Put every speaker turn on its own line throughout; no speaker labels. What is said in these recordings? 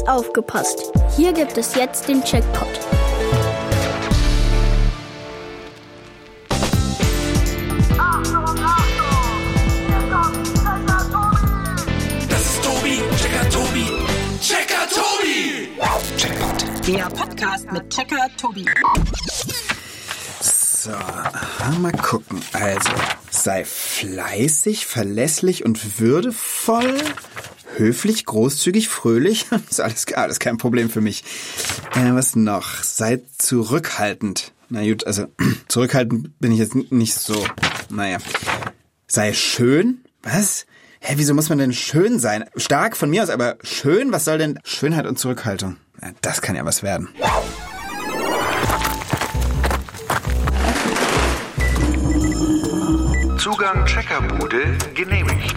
aufgepasst. Hier gibt es jetzt den Checkpot.
Das ist Tobi, Checker Tobi, Checker Tobi!
Checkpot. Der Podcast mit Checker Tobi.
So, mal gucken. Also, sei fleißig, verlässlich und würdevoll, höflich, großzügig, fröhlich. Ist alles kein Problem für mich. Was noch? Sei zurückhaltend. Na gut, also zurückhaltend bin ich jetzt nicht so. Naja. Sei schön? Was? Wieso muss man denn schön sein? Stark von mir aus, aber schön? Was soll denn Schönheit und Zurückhaltung? Ja, das kann ja was werden.
Zugang Checkerbude genehmigt.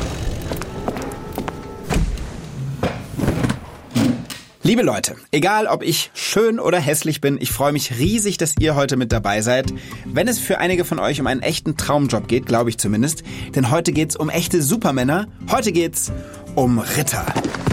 Liebe Leute, egal ob ich schön oder hässlich bin, ich freue mich riesig, dass ihr heute mit dabei seid. Wenn es für einige von euch um einen echten Traumjob geht, glaube ich zumindest, denn heute geht's um echte Supermänner, heute geht's um Ritter.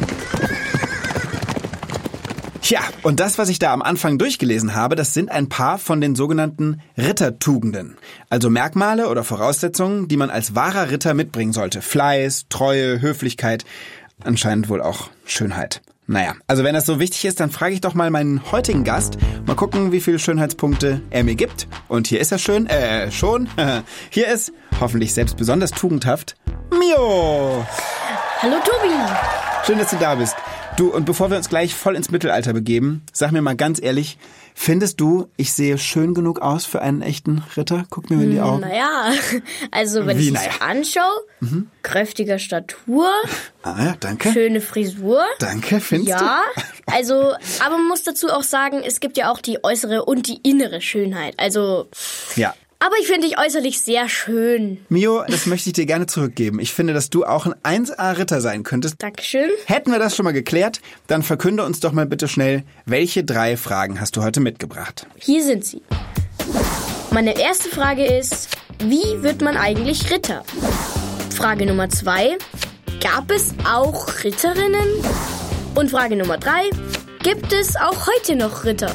Tja, und das, was ich da am Anfang durchgelesen habe, das sind ein paar von den sogenannten Rittertugenden. Also Merkmale oder Voraussetzungen, die man als wahrer Ritter mitbringen sollte. Fleiß, Treue, Höflichkeit, anscheinend wohl auch Schönheit. Naja, also wenn das so wichtig ist, dann frage ich doch mal meinen heutigen Gast. Mal gucken, wie viele Schönheitspunkte er mir gibt. Und hier ist er schon. Hier ist, hoffentlich selbst besonders tugendhaft, Mio.
Hallo Tobi.
Schön, dass du da bist. Du, und bevor wir uns gleich voll ins Mittelalter begeben, sag mir mal ganz ehrlich, findest du, ich sehe schön genug aus für einen echten Ritter? Guck mir in die Augen.
Naja, also wenn ich dich anschaue, kräftiger Statur,
ja, danke.
schöne Frisur.
Danke, findest du?
Ja, also, aber man muss dazu auch sagen, es gibt ja auch die äußere und die innere Schönheit. Also,
ja.
Aber ich finde dich äußerlich sehr schön.
Mio, das möchte ich dir gerne zurückgeben. Ich finde, dass du auch ein 1A-Ritter sein könntest.
Dankeschön.
Hätten wir das schon mal geklärt, dann verkünde uns doch mal bitte schnell, welche 3 Fragen hast du heute mitgebracht?
Hier sind sie. Meine erste Frage ist, wie wird man eigentlich Ritter? Frage Nummer 2, gab es auch Ritterinnen? Und Frage Nummer 3, gibt es auch heute noch Ritter?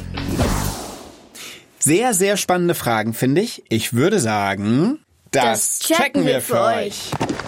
Sehr, sehr spannende Fragen, finde ich. Ich würde sagen, das checken wir für euch.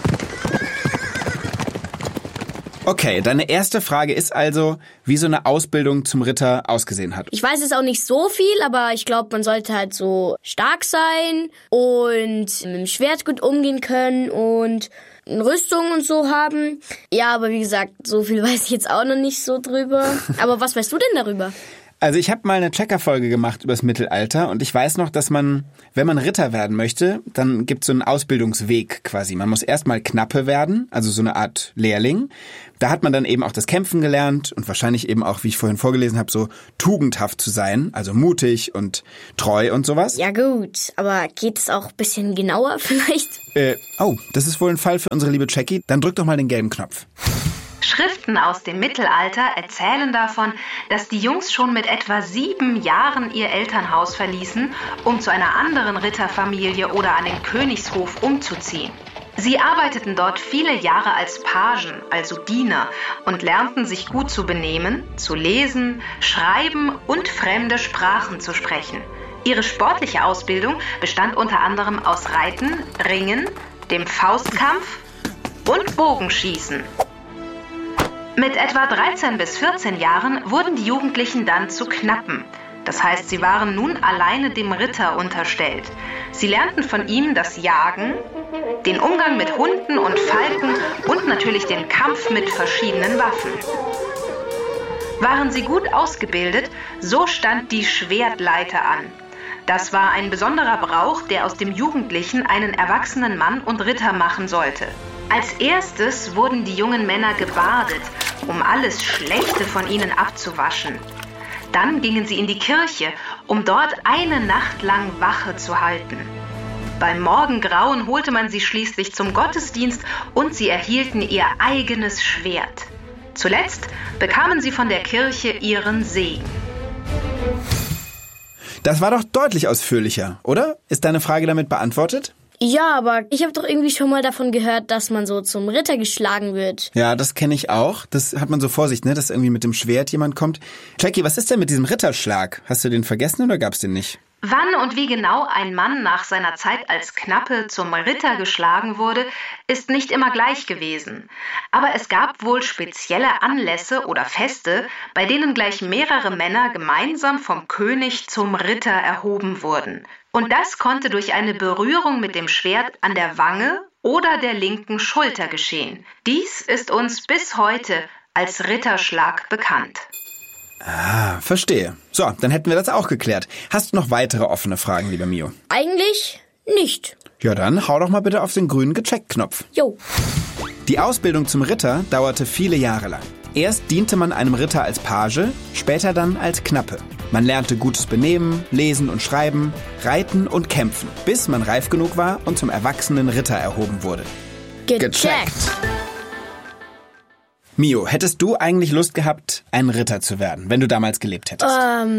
Okay, deine erste Frage ist also, wie so eine Ausbildung zum Ritter ausgesehen hat.
Ich weiß jetzt auch nicht so viel, aber ich glaube, man sollte halt so stark sein und mit dem Schwert gut umgehen können und eine Rüstung und so haben. Ja, aber wie gesagt, so viel weiß ich jetzt auch noch nicht so drüber. Aber was weißt du denn darüber?
Also ich habe mal eine Checker-Folge gemacht über das Mittelalter und ich weiß noch, dass man, wenn man Ritter werden möchte, dann gibt es so einen Ausbildungsweg quasi. Man muss erstmal Knappe werden, also so eine Art Lehrling. Da hat man dann eben auch das Kämpfen gelernt und wahrscheinlich eben auch, wie ich vorhin vorgelesen habe, so tugendhaft zu sein, also mutig und treu und sowas.
Ja gut, aber geht es auch ein bisschen genauer vielleicht?
Das ist wohl ein Fall für unsere liebe Jackie. Dann drück doch mal den gelben Knopf.
Schriften aus dem Mittelalter erzählen davon, dass die Jungs schon mit etwa 7 Jahren ihr Elternhaus verließen, um zu einer anderen Ritterfamilie oder an den Königshof umzuziehen. Sie arbeiteten dort viele Jahre als Pagen, also Diener, und lernten sich gut zu benehmen, zu lesen, schreiben und fremde Sprachen zu sprechen. Ihre sportliche Ausbildung bestand unter anderem aus Reiten, Ringen, dem Faustkampf und Bogenschießen. Mit etwa 13 bis 14 Jahren wurden die Jugendlichen dann zu Knappen. Das heißt, sie waren nun alleine dem Ritter unterstellt. Sie lernten von ihm das Jagen, den Umgang mit Hunden und Falken und natürlich den Kampf mit verschiedenen Waffen. Waren sie gut ausgebildet, so stand die Schwertleiter an. Das war ein besonderer Brauch, der aus dem Jugendlichen einen erwachsenen Mann und Ritter machen sollte. Als erstes wurden die jungen Männer gebadet, um alles Schlechte von ihnen abzuwaschen. Dann gingen sie in die Kirche, um dort eine Nacht lang Wache zu halten. Beim Morgengrauen holte man sie schließlich zum Gottesdienst und sie erhielten ihr eigenes Schwert. Zuletzt bekamen sie von der Kirche ihren Segen.
Das war doch deutlich ausführlicher, oder? Ist deine Frage damit beantwortet?
Ja, aber ich habe doch irgendwie schon mal davon gehört, dass man so zum Ritter geschlagen wird.
Ja, das kenne ich auch. Das hat man so vor sich, ne, dass irgendwie mit dem Schwert jemand kommt. Jackie, was ist denn mit diesem Ritterschlag? Hast du den vergessen oder gab's den nicht?
Wann und wie genau ein Mann nach seiner Zeit als Knappe zum Ritter geschlagen wurde, ist nicht immer gleich gewesen. Aber es gab wohl spezielle Anlässe oder Feste, bei denen gleich mehrere Männer gemeinsam vom König zum Ritter erhoben wurden. Und das konnte durch eine Berührung mit dem Schwert an der Wange oder der linken Schulter geschehen. Dies ist uns bis heute als Ritterschlag bekannt.
Ah, verstehe. So, dann hätten wir das auch geklärt. Hast du noch weitere offene Fragen, lieber Mio?
Eigentlich nicht.
Ja, dann hau doch mal bitte auf den grünen Gecheckt-Knopf.
Jo.
Die Ausbildung zum Ritter dauerte viele Jahre lang. Erst diente man einem Ritter als Page, später dann als Knappe. Man lernte gutes Benehmen, Lesen und Schreiben, Reiten und Kämpfen, bis man reif genug war und zum erwachsenen Ritter erhoben wurde.
Gecheckt.
Mio, hättest du eigentlich Lust gehabt, ein Ritter zu werden, wenn du damals gelebt hättest?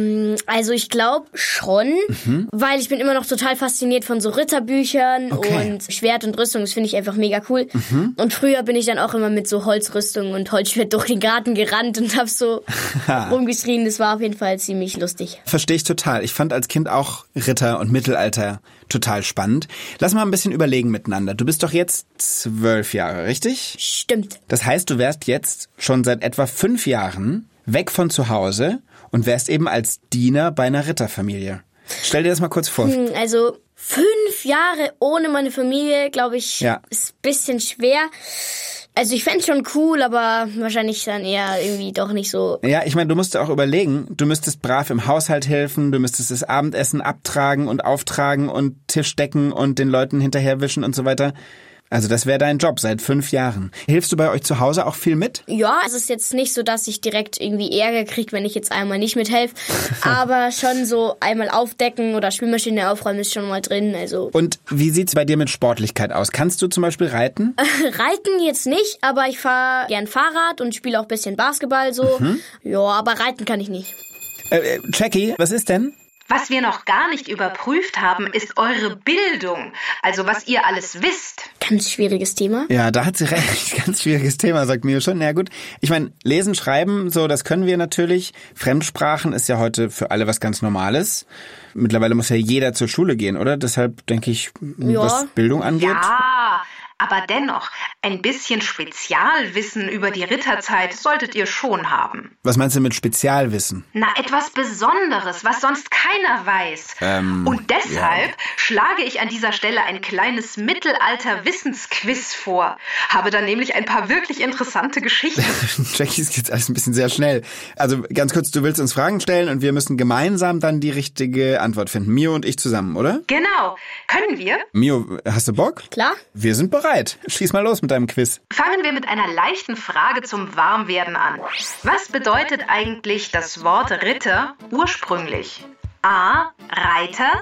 Also ich glaube schon, weil ich bin immer noch total fasziniert von so Ritterbüchern und Schwert und Rüstung. Das finde ich einfach mega cool. Und früher bin ich dann auch immer mit so Holzrüstung und Holzschwert durch den Garten gerannt und habe so rumgeschrien. Das war auf jeden Fall ziemlich lustig.
Verstehe ich total. Ich fand als Kind auch Ritter und Mittelalter total spannend. Lass mal ein bisschen überlegen miteinander. Du bist doch jetzt 12 Jahre, richtig?
Stimmt.
Das heißt, du wärst jetzt schon seit etwa 5 Jahren weg von zu Hause und wärst eben als Diener bei einer Ritterfamilie. Stell dir das mal kurz vor.
Also 5 Jahre ohne meine Familie, glaube ich, ist ein bisschen schwer. Also ich fände es schon cool, aber wahrscheinlich dann eher irgendwie doch nicht so.
Ja, ich meine, du musst auch überlegen, du müsstest brav im Haushalt helfen, du müsstest das Abendessen abtragen und auftragen und Tisch decken und den Leuten hinterherwischen und so weiter. Also das wäre dein Job seit 5 Jahren. Hilfst du bei euch zu Hause auch viel mit?
Ja, es ist jetzt nicht so, dass ich direkt irgendwie Ärger kriege, wenn ich jetzt einmal nicht mithelfe. Aber schon so einmal aufdecken oder Spülmaschine aufräumen ist schon mal drin. Also.
Und wie sieht's bei dir mit Sportlichkeit aus? Kannst du zum Beispiel reiten?
Reiten jetzt nicht, aber ich fahre gern Fahrrad und spiele auch ein bisschen Basketball so. Ja, aber reiten kann ich nicht.
Jackie, was ist denn?
Was wir noch gar nicht überprüft haben, ist eure Bildung. Also was ihr alles wisst.
Ganz schwieriges Thema.
Ja, da hat sie recht. Ganz schwieriges Thema, sagt Mio schon. Na gut. Ich meine, lesen, schreiben, so, das können wir natürlich. Fremdsprachen ist ja heute für alle was ganz Normales. Mittlerweile muss ja jeder zur Schule gehen, oder? Deshalb denke ich, was Bildung angeht.
Ja, aber dennoch, ein bisschen Spezialwissen über die Ritterzeit solltet ihr schon haben.
Was meinst du mit Spezialwissen?
Na, etwas Besonderes, was sonst keiner weiß. Und deshalb schlage ich an dieser Stelle ein kleines Mittelalter-Wissensquiz vor. Habe da nämlich ein paar wirklich interessante Geschichten.
Jackie, es geht alles ein bisschen sehr schnell. Also ganz kurz, du willst uns Fragen stellen und wir müssen gemeinsam dann die richtige Antwort finden. Mio und ich zusammen, oder?
Genau. Können wir?
Mio, hast du Bock?
Klar.
Wir sind bereit. Schieß mal los mit deinem Quiz.
Fangen wir mit einer leichten Frage zum Warmwerden an. Was bedeutet eigentlich das Wort Ritter ursprünglich? A. Reiter,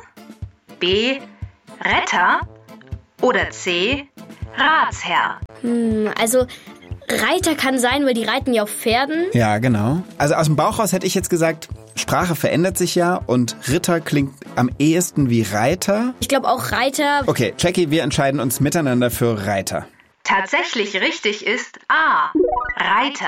B. Retter oder C. Ratsherr?
Also Reiter kann sein, weil die reiten ja auf Pferden.
Ja, genau. Also aus dem Bauch raus hätte ich jetzt gesagt, Sprache verändert sich ja und Ritter klingt am ehesten wie Reiter.
Ich glaube auch Reiter.
Okay, Jackie, wir entscheiden uns miteinander für Reiter.
Tatsächlich richtig ist A. Reiter.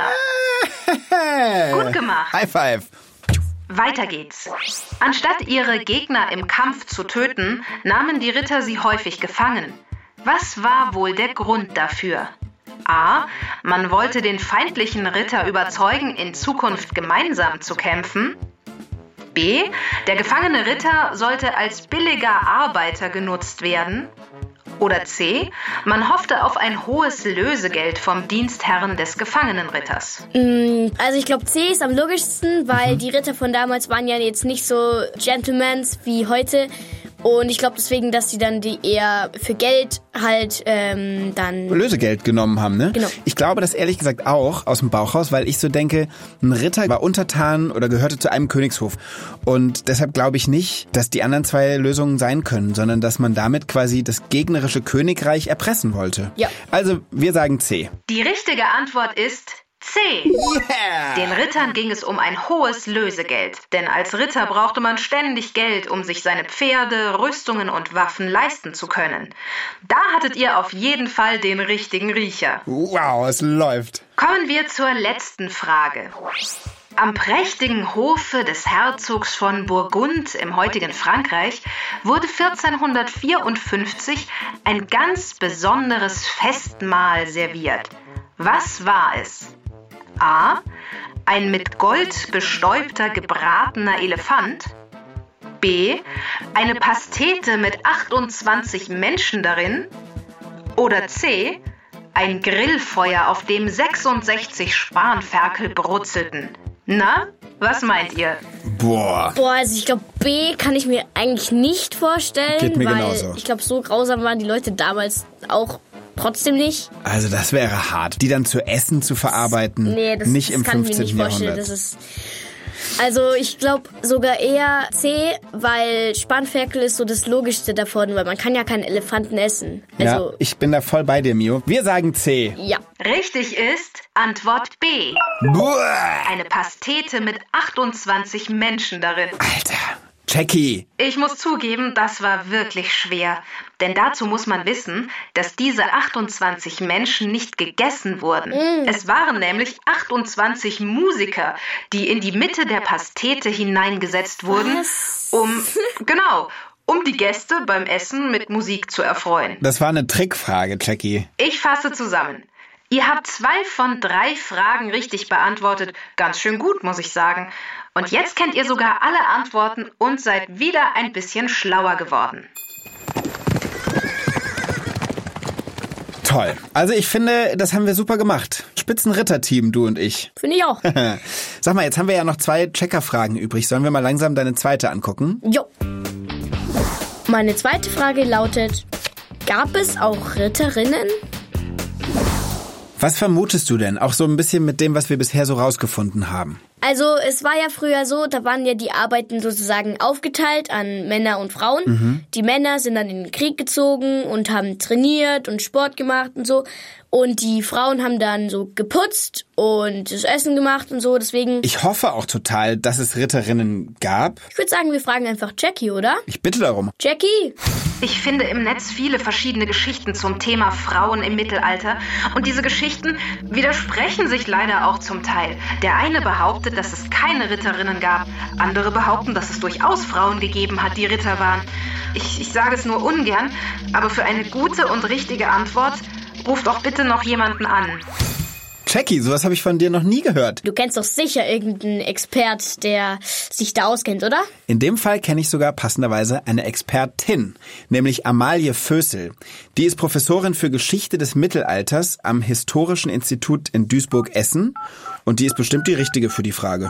Gut gemacht.
High five.
Weiter geht's. Anstatt ihre Gegner im Kampf zu töten, nahmen die Ritter sie häufig gefangen. Was war wohl der Grund dafür? A. Man wollte den feindlichen Ritter überzeugen, in Zukunft gemeinsam zu kämpfen. B. Der gefangene Ritter sollte als billiger Arbeiter genutzt werden. Oder C. Man hoffte auf ein hohes Lösegeld vom Dienstherren des gefangenen Ritters.
Also ich glaube C ist am logischsten, weil die Ritter von damals waren ja jetzt nicht so Gentlemans wie heute. Und ich glaube deswegen, dass die dann die eher für Geld halt dann...
Lösegeld genommen haben, ne?
Genau.
Ich glaube das ehrlich gesagt auch aus dem Bauch raus, weil ich so denke, ein Ritter war untertan oder gehörte zu einem Königshof. Und deshalb glaube ich nicht, dass die anderen 2 Lösungen sein können, sondern dass man damit quasi das gegnerische Königreich erpressen wollte.
Ja.
Also wir sagen C.
Die richtige Antwort ist C.
Yeah!
Den Rittern ging es um ein hohes Lösegeld, denn als Ritter brauchte man ständig Geld, um sich seine Pferde, Rüstungen und Waffen leisten zu können. Da hattet ihr auf jeden Fall den richtigen Riecher.
Wow, es läuft.
Kommen wir zur letzten Frage. Am prächtigen Hofe des Herzogs von Burgund im heutigen Frankreich wurde 1454 ein ganz besonderes Festmahl serviert. Was war es? A. Ein mit Gold bestäubter gebratener Elefant. B. Eine Pastete mit 28 Menschen darin. Oder C. Ein Grillfeuer, auf dem 66 Spanferkel brutzelten. Na, was meint ihr?
Boah,
Also ich glaube, B kann ich mir eigentlich nicht vorstellen,
Geht mir
weil
genauso.
ich glaube, so grausam waren die Leute damals auch trotzdem nicht.
also das wäre hart. Die dann zu essen zu verarbeiten,
Nee, das
nicht im
kann ich mir
15.
nicht vorstellen.
Jahrhundert.
Das ist also ich glaube sogar eher C, weil Spanferkel ist so das Logischste davon, weil man kann ja keinen Elefanten essen. Also
Ja, ich bin da voll bei dir, Mio. Wir sagen C.
ja.
Richtig ist Antwort B.
Boah,
Eine Pastete mit 28 Menschen darin.
Alter. Jackie.
Ich muss zugeben, das war wirklich schwer. Denn dazu muss man wissen, dass diese 28 Menschen nicht gegessen wurden. Es waren nämlich 28 Musiker, die in die Mitte der Pastete hineingesetzt wurden, um die Gäste beim Essen mit Musik zu erfreuen.
Das war eine Trickfrage, Jackie.
Ich fasse zusammen. Ihr habt 2 von 3 Fragen richtig beantwortet. Ganz schön gut, muss ich sagen. Und jetzt kennt ihr sogar alle Antworten und seid wieder ein bisschen schlauer geworden.
Toll. Also ich finde, das haben wir super gemacht. Spitzenritterteam, du und ich.
Finde ich auch.
Sag mal, jetzt haben wir ja noch 2 Checkerfragen übrig. Sollen wir mal langsam deine zweite angucken?
Jo. Meine zweite Frage lautet, gab es auch Ritterinnen?
Was vermutest du denn? Auch so ein bisschen mit dem, was wir bisher so rausgefunden haben.
Also es war ja früher so, da waren ja die Arbeiten sozusagen aufgeteilt an Männer und Frauen. Die Männer sind dann in den Krieg gezogen und haben trainiert und Sport gemacht und so. Und die Frauen haben dann so geputzt und das Essen gemacht und so. Deswegen,
Ich hoffe auch total, dass es Ritterinnen gab.
ich würde sagen, wir fragen einfach Jackie, oder?
Ich bitte darum.
Jackie?
Ich finde im Netz viele verschiedene Geschichten zum Thema Frauen im Mittelalter. Und diese Geschichten widersprechen sich leider auch zum Teil. Der eine behauptet, dass es keine Ritterinnen gab. Andere behaupten, dass es durchaus Frauen gegeben hat, die Ritter waren. Ich sage es nur ungern, aber für eine gute und richtige Antwort ruft doch bitte noch jemanden an.
Jackie, sowas habe ich von dir noch nie gehört.
Du kennst doch sicher irgendeinen Expert, der sich da auskennt, oder?
In dem Fall kenne ich sogar passenderweise eine Expertin, nämlich Amalie Vösel. Die ist Professorin für Geschichte des Mittelalters am Historischen Institut in Duisburg-Essen und die ist bestimmt die Richtige für die Frage.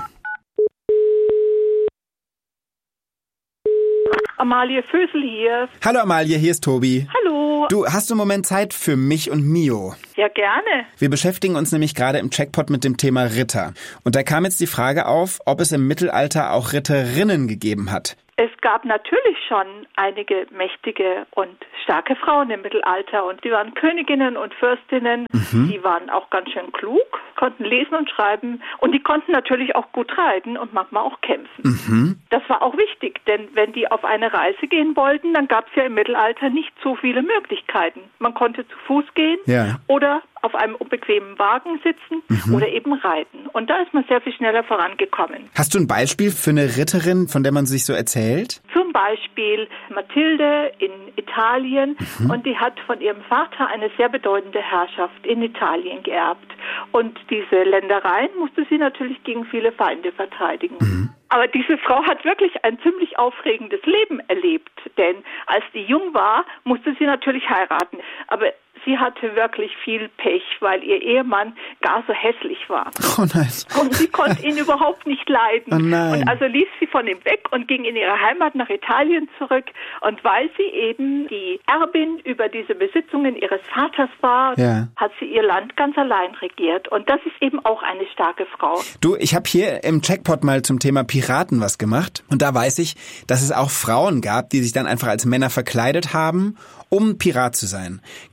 Amalie Vösel hier.
Hallo Amalie, hier ist Tobi.
Hallo.
Du, hast du einen Moment Zeit für mich und Mio?
Ja, gerne.
Wir beschäftigen uns nämlich gerade im Checkpot mit dem Thema Ritter. Und da kam jetzt die Frage auf, ob es im Mittelalter auch Ritterinnen gegeben hat.
Es gab natürlich schon einige mächtige und starke Frauen im Mittelalter und die waren Königinnen und Fürstinnen. Die waren auch ganz schön klug, konnten lesen und schreiben und die konnten natürlich auch gut reiten und manchmal auch kämpfen. Das war auch wichtig, denn wenn die auf eine Reise gehen wollten, dann gab es ja im Mittelalter nicht so viele Möglichkeiten. Man konnte zu Fuß gehen oder auf einem unbequemen Wagen sitzen oder eben reiten. Und da ist man sehr viel schneller vorangekommen.
Hast du ein Beispiel für eine Ritterin, von der man sich so erzählt?
Zum Beispiel Mathilde in Italien und die hat von ihrem Vater eine sehr bedeutende Herrschaft in Italien geerbt. Und diese Ländereien musste sie natürlich gegen viele Feinde verteidigen. Aber diese Frau hat wirklich ein ziemlich aufregendes Leben erlebt, denn als die jung war, musste sie natürlich heiraten. Aber sie hatte wirklich viel Pech, weil ihr Ehemann gar so hässlich war.
Oh nein.
Und sie konnte ihn überhaupt nicht leiden.
Oh nein.
Und also ließ sie von ihm weg und ging in ihre Heimat nach Italien zurück. Und weil sie eben die Erbin über diese Besitzungen ihres Vaters war, hat sie ihr Land ganz allein regiert. Und das ist eben auch eine starke Frau.
Du, ich habe hier im Checkpot mal zum Thema Piraten was gemacht. Und da weiß ich, dass es auch Frauen gab, die sich dann einfach als Männer verkleidet haben, um Pirat zu sein. Gab es denn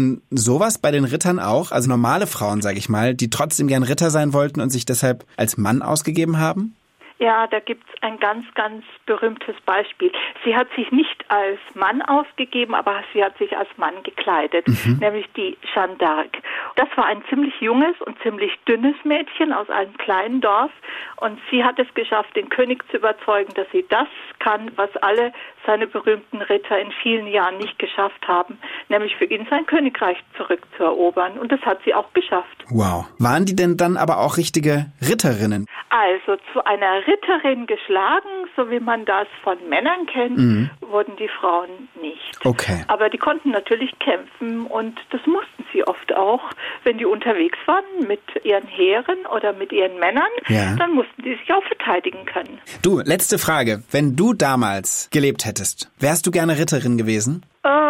denn sowas bei den Rittern auch? Also normale Frauen, sage ich mal, die trotzdem gern Ritter sein wollten und sich deshalb als Mann ausgegeben haben?
Ja, da gibt's ein ganz, ganz berühmtes Beispiel. Sie hat sich nicht als Mann ausgegeben, aber sie hat sich als Mann gekleidet, nämlich die Jeanne d'Arc. Das war ein ziemlich junges und ziemlich dünnes Mädchen aus einem kleinen Dorf und sie hat es geschafft, den König zu überzeugen, dass sie das kann, was alle seine berühmten Ritter in vielen Jahren nicht geschafft haben, nämlich für ihn sein Königreich zurückzuerobern. Und das hat sie auch geschafft.
Wow. Waren die denn dann aber auch richtige Ritterinnen?
Also zu einer Ritterin geschlagen, so wie man das von Männern kennt, wurden die Frauen nicht.
Okay.
Aber die konnten natürlich kämpfen und das mussten sie oft auch. Wenn die unterwegs waren mit ihren Heeren oder mit ihren Männern, dann mussten die sich auch verteidigen können.
Du, letzte Frage. Wenn du damals gelebt hättest, wärst du gerne Ritterin gewesen?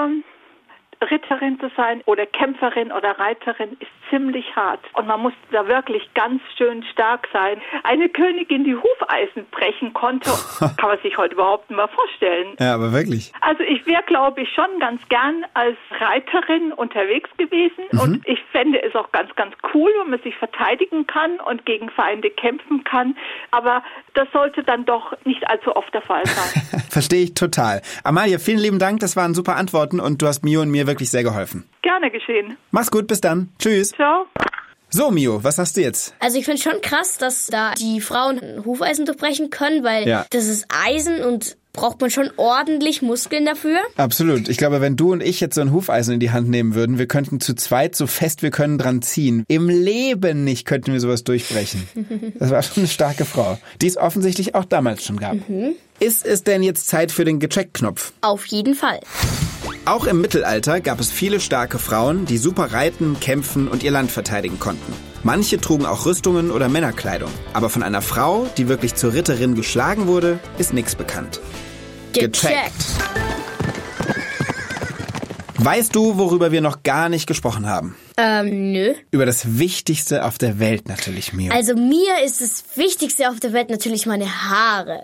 Ritterin zu sein oder Kämpferin oder Reiterin ist ziemlich hart. Und man muss da wirklich ganz schön stark sein. Eine Königin, die Hufeisen brechen konnte, kann man sich heute überhaupt nicht mehr vorstellen.
Ja, aber wirklich.
Also ich wäre, glaube ich, schon ganz gern als Reiterin unterwegs gewesen. Und ich fände es auch ganz, ganz cool, wenn man sich verteidigen kann und gegen Feinde kämpfen kann. Aber das sollte dann doch nicht allzu oft der Fall sein.
Verstehe ich total. Amalia, vielen lieben Dank. Das waren super Antworten und du hast Mio und mir wirklich sehr geholfen.
Gerne geschehen.
Mach's gut, bis dann. Tschüss.
Ciao.
So, Mio, was hast du jetzt?
Also ich finde schon krass, dass da die Frauen Hufeisen durchbrechen können, weil das ist Eisen und braucht man schon ordentlich Muskeln dafür.
Absolut. Ich glaube, wenn du und ich jetzt so ein Hufeisen in die Hand nehmen würden, wir könnten zu zweit so fest wir können dran ziehen. Im Leben nicht könnten wir sowas durchbrechen. Das war schon eine starke Frau, die es offensichtlich auch damals schon gab. Ist es denn jetzt Zeit für den Gecheckt-Knopf?
Auf jeden Fall.
Auch im Mittelalter gab es viele starke Frauen, die super reiten, kämpfen und ihr Land verteidigen konnten. Manche trugen auch Rüstungen oder Männerkleidung. Aber von einer Frau, die wirklich zur Ritterin geschlagen wurde, ist nichts bekannt.
Gecheckt.
Weißt du, worüber wir noch gar nicht gesprochen haben?
Nö.
Über das Wichtigste auf der Welt natürlich, Mio.
Also mir ist das Wichtigste auf der Welt natürlich meine Haare.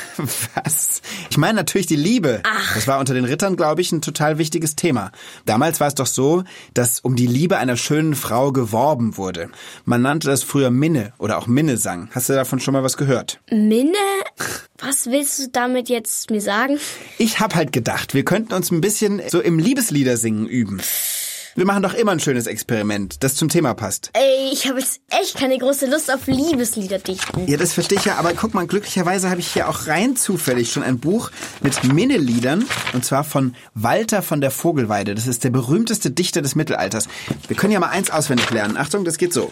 Was? Ich meine natürlich die Liebe. Das war unter den Rittern, glaube ich, ein total wichtiges Thema. Damals war es doch so, dass um die Liebe einer schönen Frau geworben wurde. Man nannte das früher Minne oder auch Minnesang. Hast du davon schon mal was gehört?
Minne? Was willst du damit jetzt mir sagen?
Ich hab halt gedacht, wir könnten uns ein bisschen so im Liebesliedersingen üben. Wir machen doch immer ein schönes Experiment, das zum Thema passt.
Ey, ich habe jetzt echt keine große Lust auf Liebeslieder dichten.
Ja, das verstehe ich ja, aber guck mal, glücklicherweise habe ich hier auch rein zufällig schon ein Buch mit Minneliedern, und zwar von Walter von der Vogelweide. Das ist der berühmteste Dichter des Mittelalters. Wir können ja mal eins auswendig lernen. Achtung, das geht so.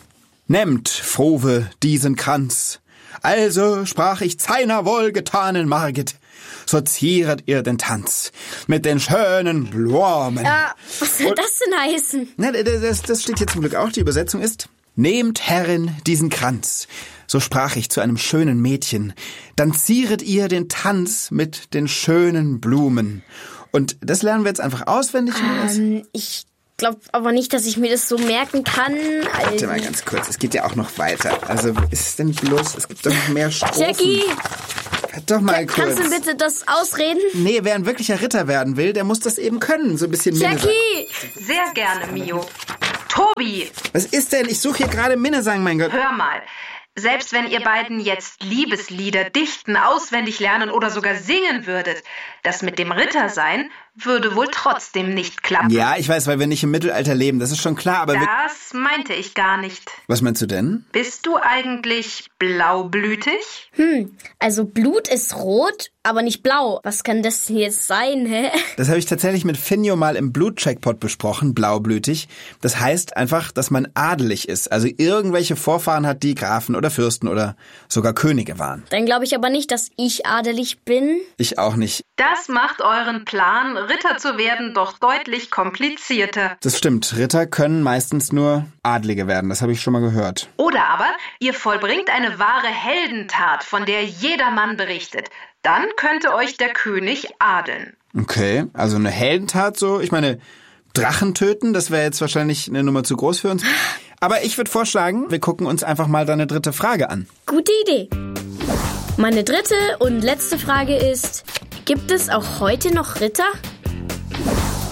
Nehmt, Frove, diesen Kranz. Also sprach ich seiner wohlgetanen Margit, so zieret ihr den Tanz mit den schönen Blumen.
Ja, was soll das denn heißen?
Na, das steht hier zum Glück auch. Die Übersetzung ist: Nehmt, Herrin, diesen Kranz, so sprach ich zu einem schönen Mädchen, dann zieret ihr den Tanz mit den schönen Blumen. Und das lernen wir jetzt einfach auswendig.
Ich glaube aber nicht, dass ich mir das so merken kann.
Warte mal ganz kurz, es geht ja auch noch weiter. Also, ist es denn bloß, es gibt doch noch mehr Strophen.
Jackie!
Warte doch mal kurz.
Kannst du bitte das ausreden?
Nee, wer ein wirklicher Ritter werden will, der muss das eben können. So ein bisschen Minnesang.
Jackie!
Sehr gerne, Mio. Tobi!
Was ist denn? Ich suche hier gerade Minnesang, mein Gott.
Hör mal. Selbst wenn ihr beiden jetzt Liebeslieder dichten, auswendig lernen oder sogar singen würdet, das mit dem Rittersein würde wohl trotzdem nicht klappen.
Ja, ich weiß, weil wir nicht im Mittelalter leben, das ist schon klar, aber
Das meinte ich gar nicht.
Was meinst du denn?
Bist du eigentlich blaublütig?
Also Blut ist rot, aber nicht blau. Was kann das denn jetzt sein, hä?
Das habe ich tatsächlich mit Finjo mal im Blutcheckpot besprochen, blaublütig. Das heißt einfach, dass man adelig ist, also irgendwelche Vorfahren hat, die Grafen oder Fürsten oder sogar Könige waren.
Dann glaube ich aber nicht, dass ich adelig bin.
Ich auch nicht.
Das macht euren Plan, Ritter zu werden, doch deutlich komplizierter.
Das stimmt, Ritter können meistens nur Adlige werden, das habe ich schon mal gehört.
Oder aber ihr vollbringt eine wahre Heldentat, von der jedermann berichtet. Dann könnte euch der König adeln.
Okay, also eine Heldentat so, ich meine, Drachen töten, das wäre jetzt wahrscheinlich eine Nummer zu groß für uns. Aber ich würde vorschlagen, wir gucken uns einfach mal deine dritte Frage an.
Gute Idee. Meine dritte und letzte Frage ist: Gibt es auch heute noch Ritter?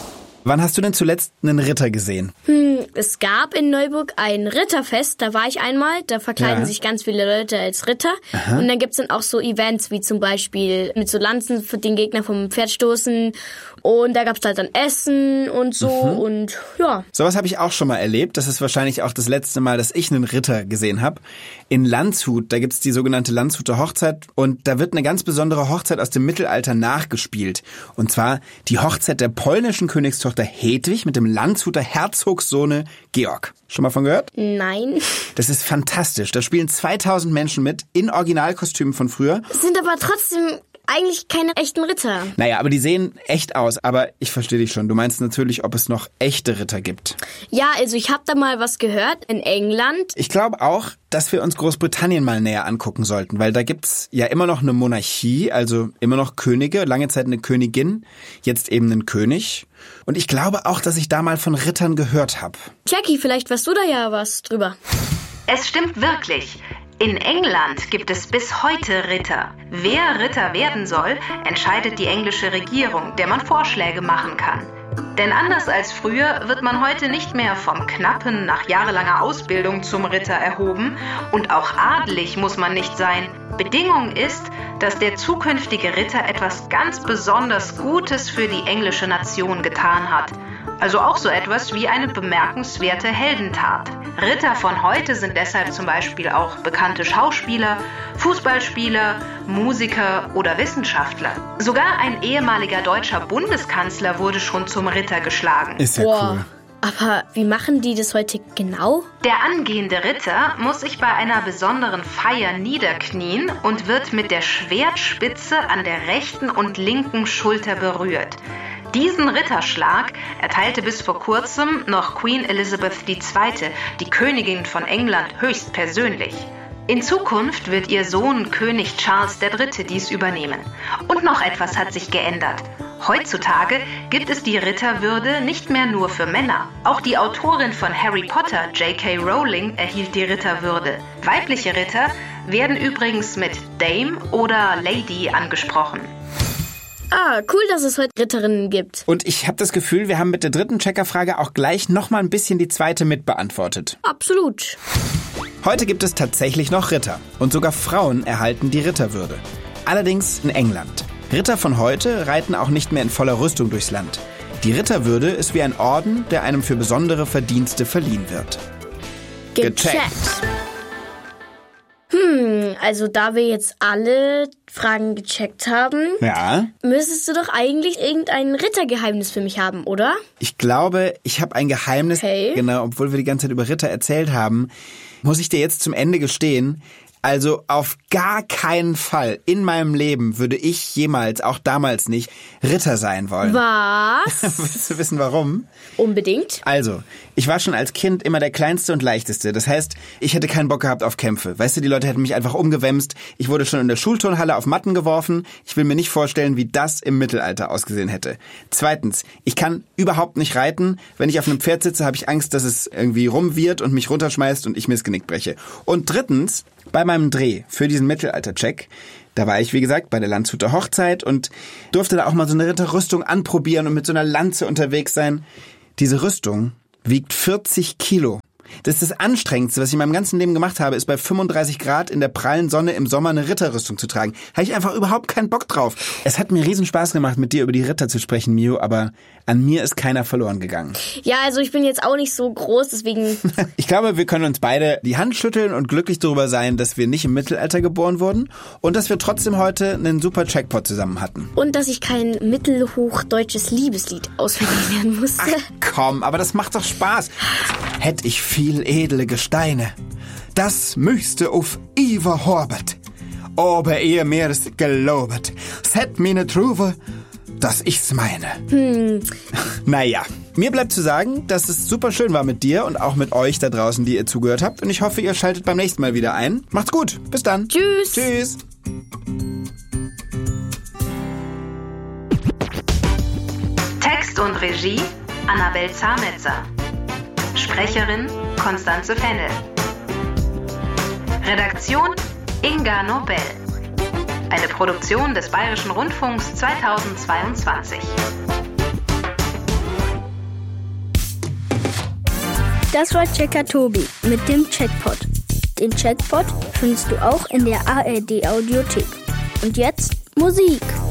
Wann hast du denn zuletzt einen Ritter gesehen?
Es gab in Neuburg ein Ritterfest, da war ich einmal. Da verkleiden sich ganz viele Leute als Ritter. Aha. Und dann gibt's dann auch so Events, wie zum Beispiel mit so Lanzen für den Gegner vom Pferd stoßen. Und da gab's halt dann Essen und so und ja.
Sowas habe ich auch schon mal erlebt. Das ist wahrscheinlich auch das letzte Mal, dass ich einen Ritter gesehen habe. In Landshut, da gibt's die sogenannte Landshuter Hochzeit. Und da wird eine ganz besondere Hochzeit aus dem Mittelalter nachgespielt. Und zwar die Hochzeit der polnischen Königstochter Hedwig mit dem Landshuter Herzogssohne Georg. Schon mal von gehört?
Nein.
Das ist fantastisch. Da spielen 2000 Menschen mit in Originalkostümen von früher.
Sind aber trotzdem eigentlich keine echten Ritter.
Naja, aber die sehen echt aus. Aber ich verstehe dich schon. Du meinst natürlich, ob es noch echte Ritter gibt.
Ja, also ich habe da mal was gehört in England.
Ich glaube auch, dass wir uns Großbritannien mal näher angucken sollten. Weil da gibt's ja immer noch eine Monarchie, also immer noch Könige. Lange Zeit eine Königin, jetzt eben einen König. Und ich glaube auch, dass ich da mal von Rittern gehört habe.
Jackie, vielleicht weißt du da ja was drüber.
Es stimmt wirklich. In England gibt es bis heute Ritter. Wer Ritter werden soll, entscheidet die englische Regierung, der man Vorschläge machen kann. Denn anders als früher wird man heute nicht mehr vom Knappen nach jahrelanger Ausbildung zum Ritter erhoben und auch adelig muss man nicht sein. Bedingung ist, dass der zukünftige Ritter etwas ganz besonders Gutes für die englische Nation getan hat. Also auch so etwas wie eine bemerkenswerte Heldentat. Ritter von heute sind deshalb zum Beispiel auch bekannte Schauspieler, Fußballspieler, Musiker oder Wissenschaftler. Sogar ein ehemaliger deutscher Bundeskanzler wurde schon zum Ritter geschlagen.
Ist ja cool.
Aber wie machen die das heute genau?
Der angehende Ritter muss sich bei einer besonderen Feier niederknien und wird mit der Schwertspitze an der rechten und linken Schulter berührt. Diesen Ritterschlag erteilte bis vor kurzem noch Queen Elizabeth II., die Königin von England, höchstpersönlich. In Zukunft wird ihr Sohn König Charles III. Dies übernehmen. Und noch etwas hat sich geändert. Heutzutage gibt es die Ritterwürde nicht mehr nur für Männer. Auch die Autorin von Harry Potter, J.K. Rowling, erhielt die Ritterwürde. Weibliche Ritter werden übrigens mit Dame oder Lady angesprochen.
Cool, dass es heute Ritterinnen gibt.
Und ich habe das Gefühl, wir haben mit der dritten Checkerfrage auch gleich nochmal ein bisschen die zweite mitbeantwortet.
Absolut.
Heute gibt es tatsächlich noch Ritter. Und sogar Frauen erhalten die Ritterwürde. Allerdings in England. Ritter von heute reiten auch nicht mehr in voller Rüstung durchs Land. Die Ritterwürde ist wie ein Orden, der einem für besondere Verdienste verliehen wird.
Gecheckt. Also da wir jetzt alle Fragen gecheckt haben, müsstest du doch eigentlich irgendein Rittergeheimnis für mich haben, oder?
Ich glaube, ich habe ein Geheimnis.
Okay.
Genau, obwohl wir die ganze Zeit über Ritter erzählt haben, muss ich dir jetzt zum Ende gestehen, also auf gar keinen Fall in meinem Leben würde ich jemals, auch damals nicht, Ritter sein wollen.
Was?
Willst du wissen, warum?
Unbedingt.
Also, ich war schon als Kind immer der Kleinste und Leichteste. Das heißt, ich hätte keinen Bock gehabt auf Kämpfe. Weißt du, die Leute hätten mich einfach umgewämst. Ich wurde schon in der Schulturnhalle auf Matten geworfen. Ich will mir nicht vorstellen, wie das im Mittelalter ausgesehen hätte. Zweitens, ich kann überhaupt nicht reiten. Wenn ich auf einem Pferd sitze, habe ich Angst, dass es irgendwie rumwirrt und mich runterschmeißt und ich mir das Genick breche. Und drittens, bei meinem Dreh für diesen Mittelalter-Check, da war ich, wie gesagt, bei der Landshuter Hochzeit und durfte da auch mal so eine Ritterrüstung anprobieren und mit so einer Lanze unterwegs sein. Diese Rüstung wiegt 40 Kilo. Das ist das Anstrengendste, was ich in meinem ganzen Leben gemacht habe, ist bei 35 Grad in der prallen Sonne im Sommer eine Ritterrüstung zu tragen. Habe ich einfach überhaupt keinen Bock drauf. Es hat mir riesen Spaß gemacht, mit dir über die Ritter zu sprechen, Mio, aber an mir ist keiner verloren gegangen.
Ja, also ich bin jetzt auch nicht so groß, deswegen...
Ich glaube, wir können uns beide die Hand schütteln und glücklich darüber sein, dass wir nicht im Mittelalter geboren wurden und dass wir trotzdem heute einen super Jackpot zusammen hatten.
Und dass ich kein mittelhochdeutsches Liebeslied auswendig lernen musste.
Ach komm, aber das macht doch Spaß. Hätt ich viel edle Gesteine, das müsste auf Iver horbet. Aber ihr mir's gelobet, s hätt mir ne Truve, dass ich's meine. Naja, mir bleibt zu sagen, dass es super schön war mit dir und auch mit euch da draußen, die ihr zugehört habt. Und ich hoffe, ihr schaltet beim nächsten Mal wieder ein. Macht's gut, bis dann.
Tschüss.
Tschüss.
Text und Regie Annabel Zametzer. Sprecherin Konstanze Fennel. Redaktion Inga Nobel. Eine Produktion des Bayerischen Rundfunks 2022.
Das war Checker Tobi mit dem Checkpot. Den Checkpot findest du auch in der ARD Audiothek. Und jetzt Musik.